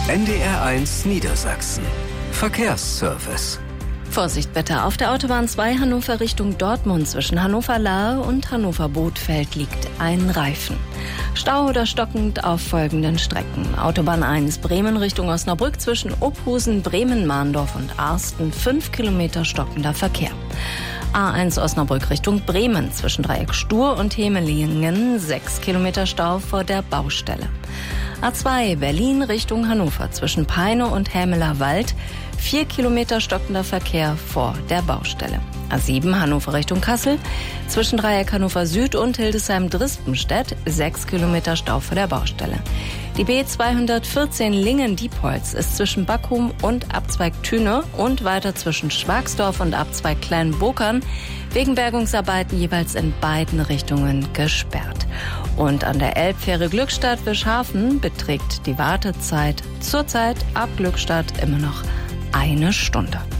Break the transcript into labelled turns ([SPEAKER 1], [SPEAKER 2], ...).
[SPEAKER 1] NDR1 Niedersachsen. Verkehrsservice.
[SPEAKER 2] Vorsicht bitte, auf der Autobahn 2 Hannover Richtung Dortmund zwischen Hannover-Lahe und Hannover-Bothfeld liegt ein Reifen. Stau oder stockend auf folgenden Strecken. Autobahn 1 Bremen Richtung Osnabrück zwischen Ophusen, Bremen, Mahndorf und Arsten 5 Kilometer stockender Verkehr. A1 Osnabrück Richtung Bremen zwischen Dreieck Stur und Hemelingen 6 Kilometer Stau vor der Baustelle. A2 Berlin Richtung Hannover zwischen Peine und Hämeler Wald 4 Kilometer stockender Verkehr vor der Baustelle. A7 Hannover Richtung Kassel zwischen Dreieck Hannover Süd und Hildesheim-Drispenstedt 6 Kilometer Stau vor der Baustelle. Die B214 Lingen-Diepholz ist zwischen Backkum und Abzweig Thüne und weiter zwischen Schwagsdorf und Abzweig Kleinbokern wegen Bergungsarbeiten jeweils in beiden Richtungen gesperrt. Und an der Elbfähre Glückstadt-Wischhafen beträgt die Wartezeit zurzeit ab Glückstadt immer noch 1 Stunde.